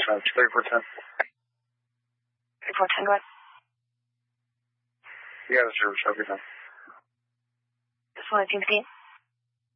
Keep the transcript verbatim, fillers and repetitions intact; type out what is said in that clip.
uh, thirty-four ten. thirty-four ten, go ahead. You got a service, okay, then. This one, team scheme.